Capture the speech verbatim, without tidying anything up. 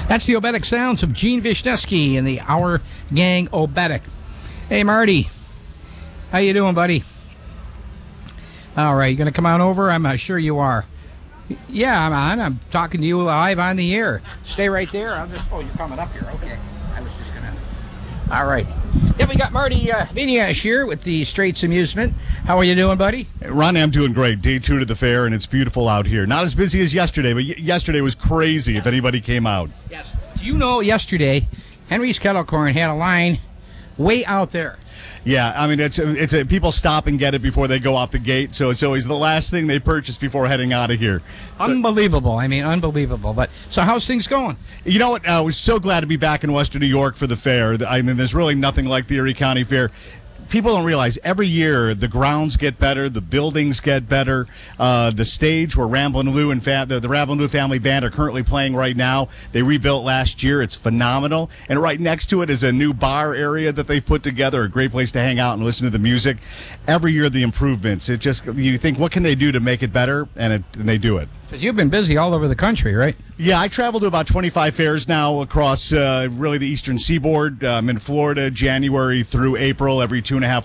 That's the Obetic sounds of Gene Wisniewski and the Our Gang Obetic. Hey, Marty. How you doing, buddy? All right, you going to come on over? I'm uh, sure you are. Yeah, I'm on. I'm talking to you live on the air. Stay right there. I'll just... Oh, you're coming up here. Okay. I was just going to... All right. Yeah, we got Marty uh, Vinash here with the Straits Amusement. How are you doing, buddy? Ronnie, I'm doing great. Day two to the fair, and it's beautiful out here. Not as busy as yesterday, but y- yesterday was crazy if anybody came out. Yes. Do you know yesterday, Henry's Kettle Corn had a line way out there? Yeah, I mean, it's it's a, people stop and get it before they go out the gate, so it's always the last thing they purchase before heading out of here. So, unbelievable. I mean, unbelievable. But so how's things going? You know what? I was so glad to be back in Western New York for the fair. I mean, there's really nothing like the Erie County Fair. People don't realize every year the grounds get better, the buildings get better. Uh, the stage where Ramblin' Lou and fa- the, the Ramblin' Lou Family Band are currently playing right now, they rebuilt last year. It's phenomenal. And right next to it is a new bar area that they've put together, a great place to hang out and listen to the music. Every year the improvements. It just, you think, what can they do to make it better? And, it, and they do it. Because you've been busy all over the country, right? Yeah, I travel to about twenty-five fairs now across uh, really the eastern seaboard. I'm in Florida January through April every two and a half